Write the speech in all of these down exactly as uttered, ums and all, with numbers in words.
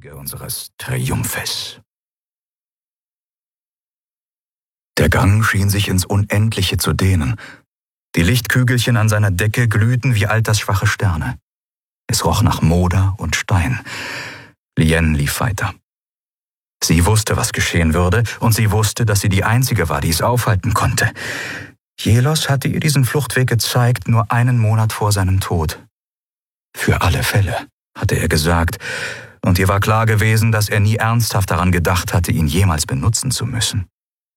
Wege unseres Triumphes. Der Gang schien sich ins Unendliche zu dehnen. Die Lichtkügelchen an seiner Decke glühten wie altersschwache Sterne. Es roch nach Moder und Stein. Lien lief weiter. Sie wusste, was geschehen würde, und sie wusste, dass sie die Einzige war, die es aufhalten konnte. Jelos hatte ihr diesen Fluchtweg gezeigt, nur einen Monat vor seinem Tod. Für alle Fälle, hatte er gesagt, und ihr war klar gewesen, dass er nie ernsthaft daran gedacht hatte, ihn jemals benutzen zu müssen.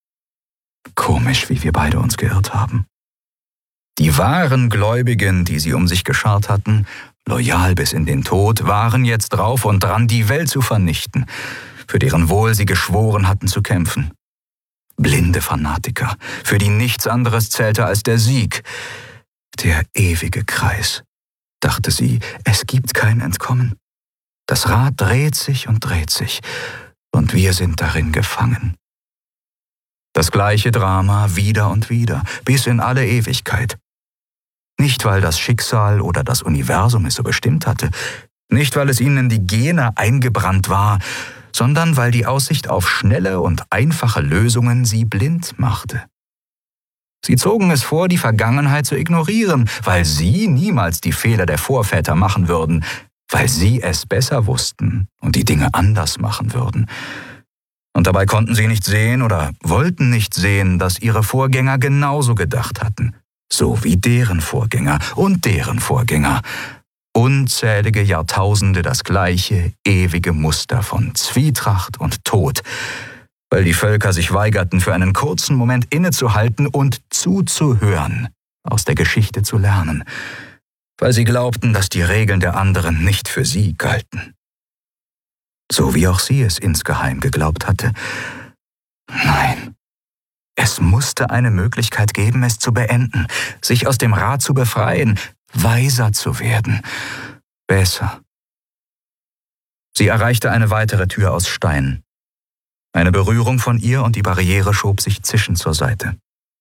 Komisch, wie wir beide uns geirrt haben. Die wahren Gläubigen, die sie um sich geschart hatten, loyal bis in den Tod, waren jetzt drauf und dran, die Welt zu vernichten, für deren Wohl sie geschworen hatten zu kämpfen. Blinde Fanatiker, für die nichts anderes zählte als der Sieg. Der ewige Kreis, dachte sie, es gibt kein Entkommen. Das Rad dreht sich und dreht sich, und wir sind darin gefangen. Das gleiche Drama wieder und wieder, bis in alle Ewigkeit. Nicht, weil das Schicksal oder das Universum es so bestimmt hatte, nicht, weil es ihnen in die Gene eingebrannt war, sondern weil die Aussicht auf schnelle und einfache Lösungen sie blind machte. Sie zogen es vor, die Vergangenheit zu ignorieren, weil sie niemals die Fehler der Vorväter machen würden, weil sie es besser wussten und die Dinge anders machen würden. Und dabei konnten sie nicht sehen oder wollten nicht sehen, dass ihre Vorgänger genauso gedacht hatten, so wie deren Vorgänger und deren Vorgänger. Unzählige Jahrtausende das gleiche, ewige Muster von Zwietracht und Tod, weil die Völker sich weigerten, für einen kurzen Moment innezuhalten und zuzuhören, aus der Geschichte zu lernen, weil sie glaubten, dass die Regeln der anderen nicht für sie galten. So wie auch sie es insgeheim geglaubt hatte. Nein, es musste eine Möglichkeit geben, es zu beenden, sich aus dem Rad zu befreien, weiser zu werden, besser. Sie erreichte eine weitere Tür aus Stein. Eine Berührung von ihr und die Barriere schob sich zischend zur Seite.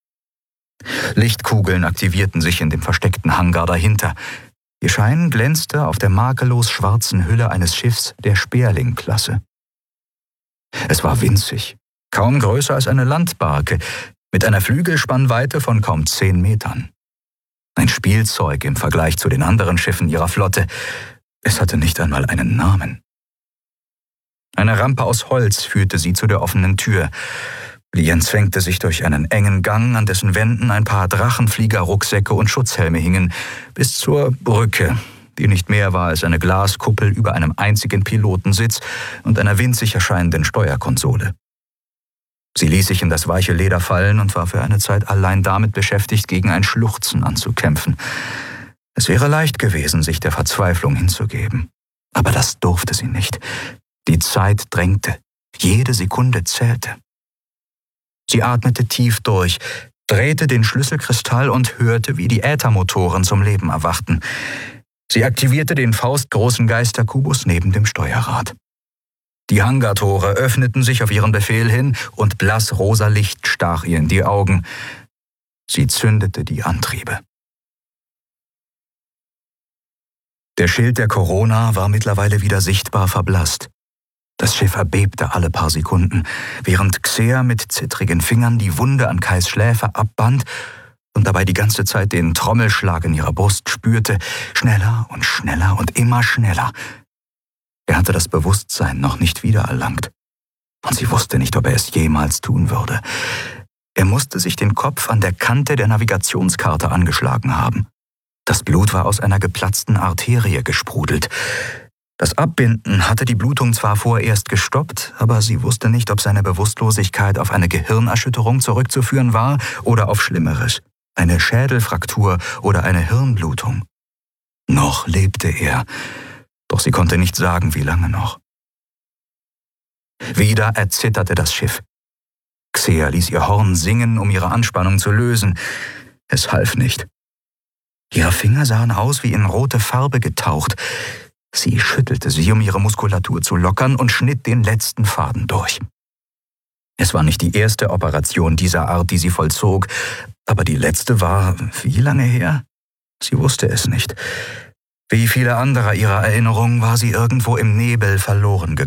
Lichtkugeln aktivierten sich in dem versteckten Hangar dahinter. Ihr Schein glänzte auf der makellos schwarzen Hülle eines Schiffs der Sperling-Klasse. Es war winzig, kaum größer als eine Landbarke, mit einer Flügelspannweite von kaum zehn Metern. Ein Spielzeug im Vergleich zu den anderen Schiffen ihrer Flotte. Es hatte nicht einmal einen Namen. Eine Rampe aus Holz führte sie zu der offenen Tür. Lien zwängte sich durch einen engen Gang, an dessen Wänden ein paar Drachenfliegerrucksäcke und Schutzhelme hingen, bis zur Brücke, die nicht mehr war als eine Glaskuppel über einem einzigen Pilotensitz und einer winzig erscheinenden Steuerkonsole. Sie ließ sich in das weiche Leder fallen und war für eine Zeit allein damit beschäftigt, gegen ein Schluchzen anzukämpfen. Es wäre leicht gewesen, sich der Verzweiflung hinzugeben. Aber das durfte sie nicht. Die Zeit drängte. Jede Sekunde zählte. Sie atmete tief durch, drehte den Schlüsselkristall und hörte, wie die Äthermotoren zum Leben erwachten. Sie aktivierte den faustgroßen Geisterkubus neben dem Steuerrad. Die Hangartore öffneten sich auf ihren Befehl hin und blassrosa Licht stach ihr in die Augen. Sie zündete die Antriebe. Der Schild der Corona war mittlerweile wieder sichtbar verblasst. Das Schiff erbebte alle paar Sekunden, während Xea mit zittrigen Fingern die Wunde an Kais Schläfe abband und dabei die ganze Zeit den Trommelschlag in ihrer Brust spürte, schneller und schneller und immer schneller. Er hatte das Bewusstsein noch nicht wiedererlangt, und sie wusste nicht, ob er es jemals tun würde. Er musste sich den Kopf an der Kante der Navigationskarte angeschlagen haben. Das Blut war aus einer geplatzten Arterie gesprudelt. Das Abbinden hatte die Blutung zwar vorerst gestoppt, aber sie wusste nicht, ob seine Bewusstlosigkeit auf eine Gehirnerschütterung zurückzuführen war oder auf Schlimmeres, eine Schädelfraktur oder eine Hirnblutung. Noch lebte er, doch sie konnte nicht sagen, wie lange noch. Wieder erzitterte das Schiff. Xea ließ ihr Horn singen, um ihre Anspannung zu lösen. Es half nicht. Ihre Finger sahen aus wie in rote Farbe getaucht. Sie schüttelte sie, um ihre Muskulatur zu lockern, und schnitt den letzten Faden durch. Es war nicht die erste Operation dieser Art, die sie vollzog, aber die letzte war wie lange her? Sie wusste es nicht. Wie viele andere ihrer Erinnerungen war sie irgendwo im Nebel verloren gegangen.